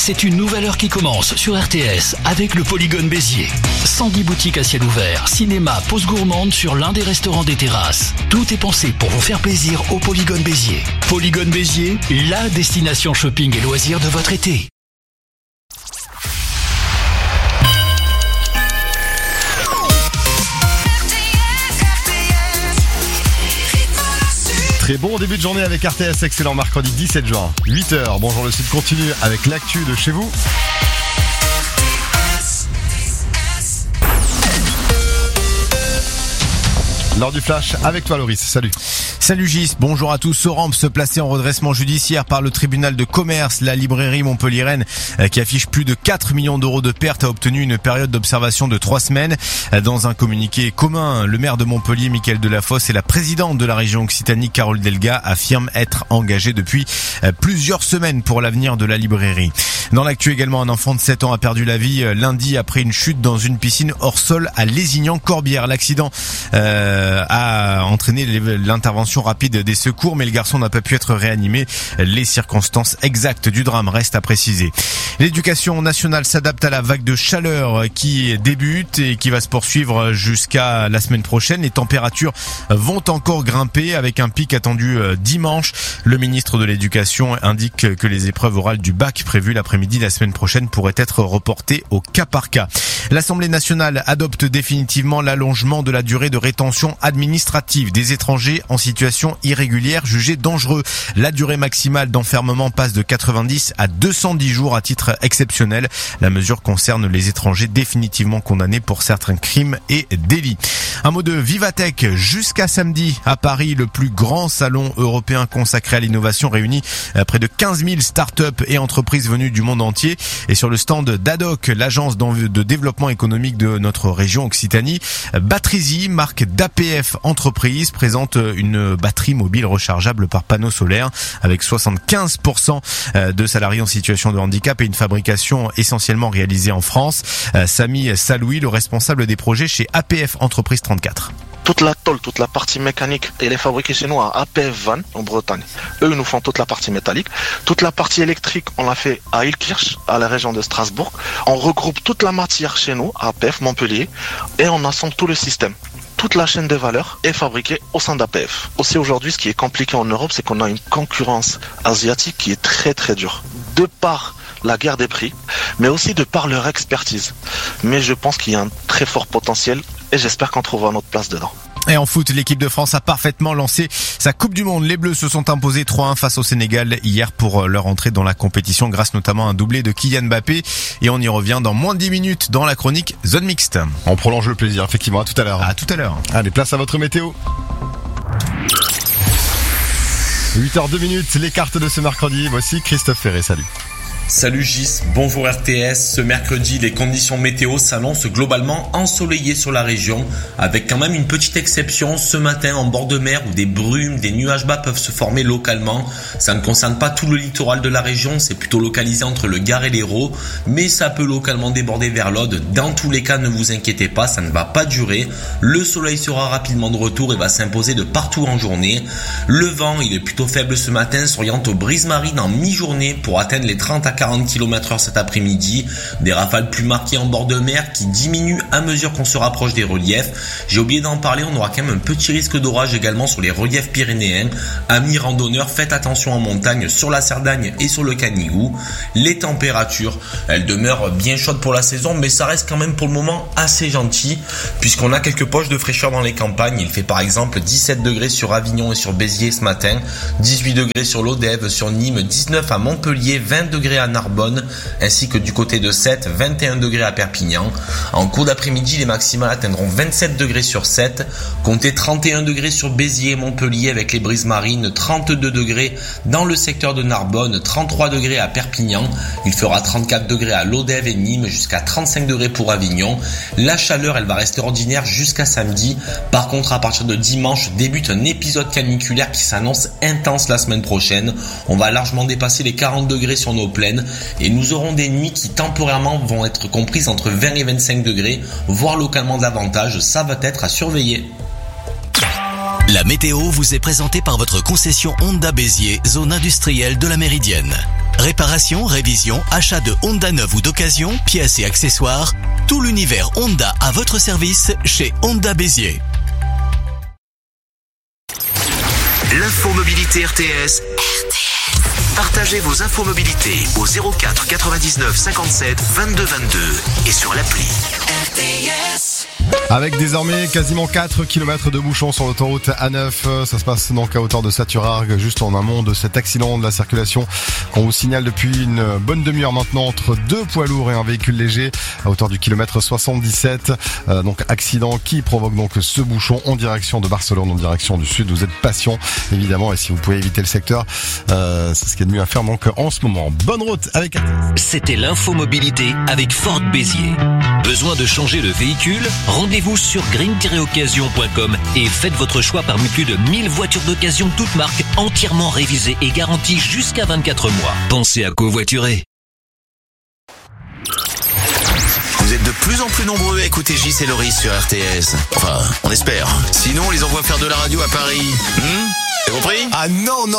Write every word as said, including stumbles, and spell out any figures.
c'est une nouvelle heure qui commence sur R T S avec le Polygone Béziers. cent dix boutiques à ciel ouvert, cinéma, pause gourmande sur l'un des restaurants des terrasses. Tout est pensé pour vous faire plaisir au Polygone Béziers. Polygone Béziers, la destination shopping et loisirs de votre été. Très bon début de journée avec R T S, excellent mercredi dix-sept juin, huit heures. Bonjour, le Sud continue avec l'actu de chez vous. L'heure du flash avec toi Loris, salut. Salut Gis, bonjour à tous. Soramp se placer en redressement judiciaire par le tribunal de commerce. La librairie montpelliéraine, qui affiche plus de quatre millions d'euros de pertes, a obtenu une période d'observation de trois semaines. Dans un communiqué commun, le maire de Montpellier, Mickaël Delafosse, et la présidente de la région Occitanie, Carole Delga, affirment être engagés depuis plusieurs semaines pour l'avenir de la librairie. Dans l'actu également, un enfant de sept ans a perdu la vie lundi après une chute dans une piscine hors sol à Lézignan-Corbière. L'accident euh, a entraîné l'intervention rapide des secours, mais le garçon n'a pas pu être réanimé. Les circonstances exactes du drame restent à préciser. L'éducation nationale s'adapte à la vague de chaleur qui débute et qui va se poursuivre jusqu'à la semaine prochaine. Les températures vont encore grimper avec un pic attendu dimanche. Le ministre de l'Éducation indique que les épreuves orales du bac prévues l'après-midi la semaine prochaine pourraient être reportées au cas par cas. L'Assemblée nationale adopte définitivement l'allongement de la durée de rétention administrative des étrangers en situation irrégulière jugés dangereux. La durée maximale d'enfermement passe de quatre-vingt-dix à deux cent dix jours à titre exceptionnel. La mesure concerne les étrangers définitivement condamnés pour certains crimes et délits. Un mot de Vivatech jusqu'à samedi à Paris, le plus grand salon européen consacré à l'innovation réunit près de quinze mille startups et entreprises venues du monde entier. Et sur le stand d'Adoc, l'agence de développement économique de notre région Occitanie, Batterisy, marque d'A P F Entreprise, présente une batterie mobile rechargeable par panneau solaire avec soixante-quinze pour cent de salariés en situation de handicap et une fabrication essentiellement réalisée en France. Samy Saloui, le responsable des projets chez A P F Entreprise trente-quatre. Toute la tôle, toute la partie mécanique, elle est fabriquée chez nous à A P F Van en Bretagne. Eux, ils nous font toute la partie métallique. Toute la partie électrique, on l'a fait à Ilkirch, à la région de Strasbourg. On regroupe toute la matière chez nous, à A P F Montpellier, et on assemble tout le système. Toute la chaîne de valeur est fabriquée au sein d'A P F. Aussi aujourd'hui, ce qui est compliqué en Europe, c'est qu'on a une concurrence asiatique qui est très très dure. De par la guerre des prix, mais aussi de par leur expertise. Mais je pense qu'il y a un très fort potentiel et j'espère qu'on trouvera notre place dedans. Et en foot, l'équipe de France a parfaitement lancé sa Coupe du Monde. Les Bleus se sont imposés trois un face au Sénégal hier pour leur entrée dans la compétition grâce notamment à un doublé de Kylian Mbappé. Et on y revient dans moins de dix minutes dans la chronique Zone Mixte. On prolonge le plaisir, effectivement. À tout à l'heure. À tout à l'heure. Allez, place à votre météo. huit heures deux minutes, les cartes de ce mercredi. Voici Christophe Ferré, salut. Salut Gis, bonjour R T S. Ce mercredi, les conditions météo s'annoncent globalement ensoleillées sur la région, avec quand même une petite exception ce matin en bord de mer où des brumes, des nuages bas peuvent se former localement. Ça ne concerne pas tout le littoral de la région, c'est plutôt localisé entre le Gard et l'Hérault, mais ça peut localement déborder vers l'Aude. Dans tous les cas, ne vous inquiétez pas, ça ne va pas durer. Le soleil sera rapidement de retour et va s'imposer de partout en journée. Le vent, il est plutôt faible ce matin, s'oriente aux brises marines en mi-journée pour atteindre les trente à quarante kilomètres heure cet après-midi. Des rafales plus marquées en bord de mer qui diminuent à mesure qu'on se rapproche des reliefs. J'ai oublié d'en parler, on aura quand même un petit risque d'orage également sur les reliefs pyrénéens. Amis randonneurs, faites attention en montagne sur la Cerdagne et sur le Canigou. Les températures, elles demeurent bien chaudes pour la saison, mais ça reste quand même pour le moment assez gentil puisqu'on a quelques poches de fraîcheur dans les campagnes. Il fait par exemple dix-sept degrés sur Avignon et sur Béziers ce matin, dix-huit degrés sur l'Odève, sur Nîmes, dix-neuf à Montpellier, vingt degrés à Narbonne, ainsi que du côté de Sète, vingt et un degrés à Perpignan. En cours d'après-midi, les maximales atteindront vingt-sept degrés sur Sète, comptez trente et un degrés sur Béziers et Montpellier avec les brises marines, trente-deux degrés dans le secteur de Narbonne, trente-trois degrés à Perpignan. Il fera trente-quatre degrés à l'Odève et Nîmes, jusqu'à trente-cinq degrés pour Avignon. La chaleur, elle va rester ordinaire jusqu'à samedi. Par contre, à partir de dimanche, débute un épisode caniculaire qui s'annonce intense la semaine prochaine. On va largement dépasser les quarante degrés sur nos plaines et nous aurons des nuits qui temporairement vont être comprises entre vingt et vingt-cinq degrés, voire localement davantage. Ça va être à surveiller. La météo vous est présentée par votre concession Honda Béziers, zone industrielle de la Méridienne. Réparation, révision, achat de Honda neuve ou d'occasion, pièces et accessoires, tout l'univers Honda à votre service chez Honda Béziers. L'info mobilité R T S. R T S. Partagez vos infos mobilité au zéro quatre quatre-vingt-dix-neuf cinquante-sept vingt-deux vingt-deux et sur l'appli. R T S. Avec désormais quasiment quatre kilomètres de bouchons sur l'autoroute A neuf. Ça se passe donc à hauteur de Saturargues, juste en amont de cet accident de la circulation qu'on vous signale depuis une bonne demi-heure maintenant entre deux poids lourds et un véhicule léger à hauteur du kilomètre soixante-dix-sept. Euh, donc accident qui provoque donc ce bouchon en direction de Barcelone, en direction du sud. Vous êtes patient évidemment, et si vous pouvez éviter le secteur, euh, c'est ce qu'il y a de mieux à faire donc en ce moment. Bonne route avec R T S. C'était l'info mobilité avec Ford Béziers. Besoin de changer de véhicule? Rendez-vous sur green tiret occasion point com et faites votre choix parmi plus de mille voitures d'occasion toutes marques entièrement révisées et garanties jusqu'à vingt-quatre mois. Pensez à covoiturer. Vous êtes de plus en plus nombreux à écouter Gis et Loris sur R T S. Enfin, on espère. Sinon, on les envoie faire de la radio à Paris. Hmm T'as compris? Ah non, non.